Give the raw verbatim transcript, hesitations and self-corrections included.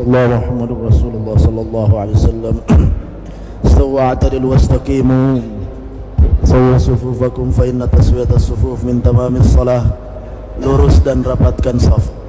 الله محمد رسول الله صلى الله عليه وسلم استووا اعتدلوا واستقيموا سووا صفوفكم فإن تسوية الصفوف من تمام الصلاة. Lurus dan rapatkan saf.